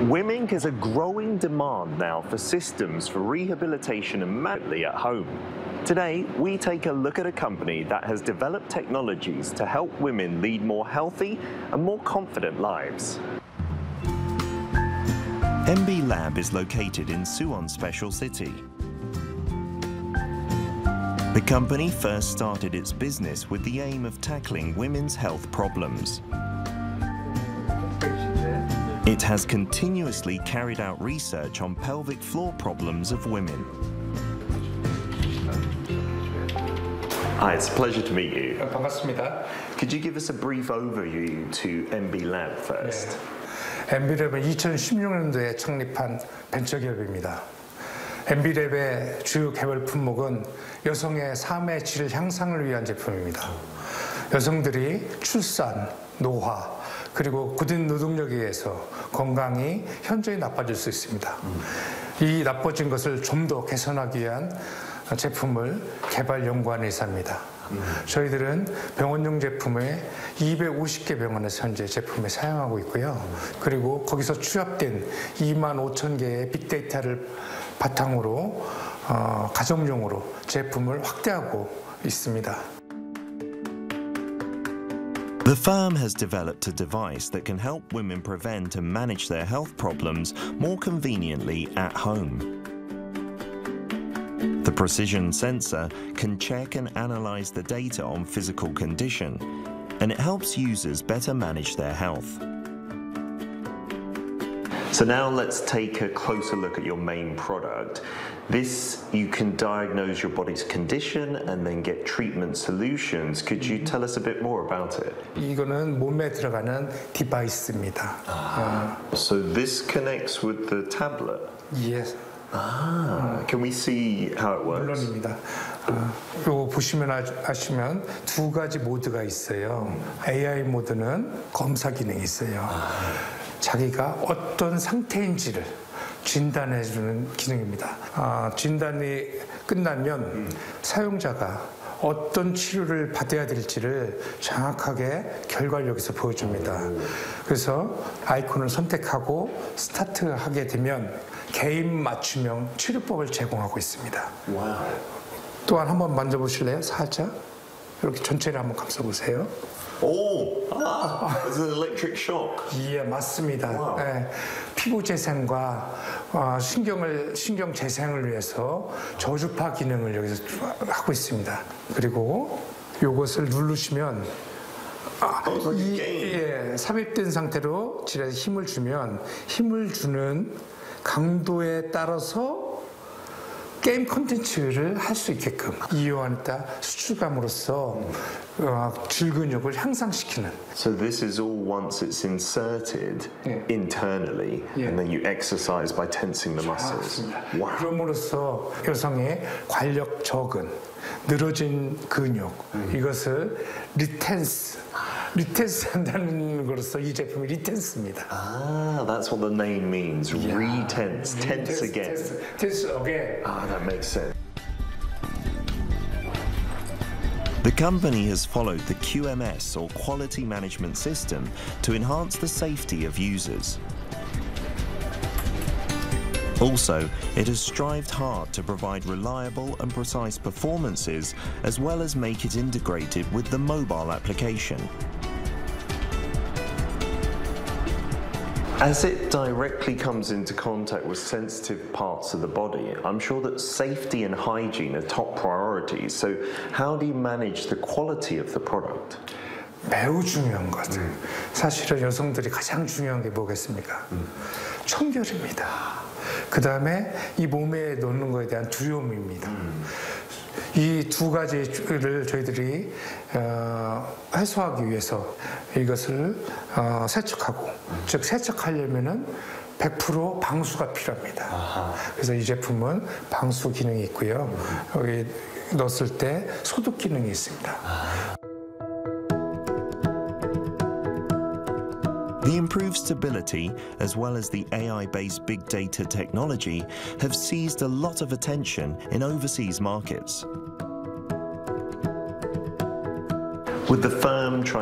WIMINC is a growing demand now for systems for rehabilitation and management at home. Today, we take a look at a company that has developed technologies to help women lead more healthy and more confident lives. MB Lab is located in Suwon Special City. The company first started its business with the aim of tackling women's health problems. It has continuously carried out research on pelvic floor problems of women. Hi, it's a pleasure to meet you. 반갑습니다. Could you give us a brief overview to MB Lab first? MB랩은 2016년도에 창립한 벤처기업입니다. MB랩의 주요 개발 품목은 여성의 삶의 질 향상을 위한 제품입니다. 여성들이 출산, 노화, 그리고 고된 노동력에 의해서 건강이 현저히 나빠질 수 있습니다. 이 나빠진 것을 좀 더 개선하기 위한 제품을 개발 연구한 회사입니다. 저희들은 병원용 제품을 250개 병원에서 현재 제품을 사용하고 있고요. 그리고 거기서 취합된 25,000개의 빅데이터를 바탕으로 가정용으로 제품을 확대하고 있습니다. The firm has developed a device that can help women prevent and manage their health problems more conveniently at home. The precision sensor can check and analyze the data on physical condition, and it helps users better manage their health. So now let's take a closer look at your main product. This, you can diagnose your body's condition and then get treatment solutions. Could you tell us a bit more about it? 이거는 몸에 들어가는 디바이스입니다. So this connects with the tablet? Yes. Can we see how it works? 물론입니다. 이거 보시면 아시면 두 가지 모드가 있어요. AI 모드는 검사 기능이 있어요. 자기가 어떤 상태인지를 진단해주는 기능입니다. 진단이 끝나면 사용자가 어떤 치료를 받아야 될지를 정확하게 결과를 여기서 보여줍니다. 그래서 아이콘을 선택하고 스타트하게 되면 개인 맞춤형 치료법을 제공하고 있습니다. 와우. 또한 한번 만져보실래요? 살짝 이렇게 전체를 한번 감싸보세요. 오, it's an electric shock. 예, 맞습니다. 네, 피부 재생과 신경 재생을 위해서 저주파 기능을 여기서 하고 있습니다. 그리고 이것을 누르시면 삽입된 상태로 질에 힘을 주면 힘을 주는 강도에 따라서 게임 콘텐츠를 할 수 있게끔 이용하다 수축감으로써 질근육을 향상시키는. So this is all once it's inserted internally, and then you exercise by tensing the muscles. Wow. 그럼으로써 여성의 관력 저근, 늘어진 근육 이것을 리텐스 한다는 것으로서 이 제품이 리텐스입니다. That's what the name means. Retense, tense again. Tense again. That makes sense. The company has followed the QMS or Quality Management System to enhance the safety of users. Also, it has strived hard to provide reliable and precise performances as well as make it integrated with the mobile application. As it directly comes into contact with sensitive parts of the body, I'm sure that safety and hygiene are top priorities. So how do you manage the quality of the product? 매우 중요한 것. 사실은 여성들이 가장 중요한 게 뭐겠습니까? 청결입니다. 그 다음에 이 몸에 넣는 것에 대한 두려움입니다. 이 두 가지를 저희들이 해소하기 위해서 이것을 세척하고, 즉 세척하려면은 100% 방수가 필요합니다. 그래서 이 제품은 방수 기능이 있고요. 여기 넣었을 때 소독 기능이 있습니다. The improved stability, as well as the AI-based big data technology, have seized a lot of attention in overseas markets. With the firm trying